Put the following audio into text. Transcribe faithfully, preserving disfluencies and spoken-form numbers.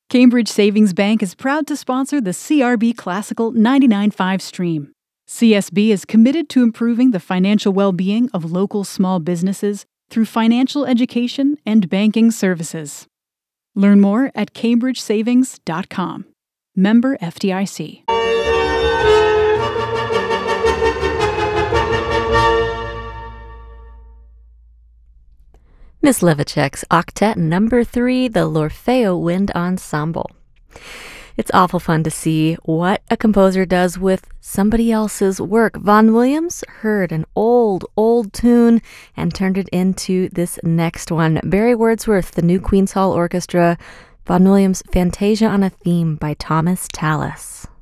Cambridge Savings Bank is proud to sponsor the C R B Classical ninety-nine point five stream. C S B is committed to improving the financial well-being of local small businesses through financial education and banking services. Learn more at cambridge savings dot com. Member F D I C. Miss Livacek's Octet Number three, the L'Orfeo Wind Ensemble. It's awful fun to see what a composer does with somebody else's work. Vaughan Williams heard an old, old tune and turned it into this next one. Barry Wordsworth, the New Queen's Hall Orchestra, Vaughan Williams' Fantasia on a Theme by Thomas Tallis.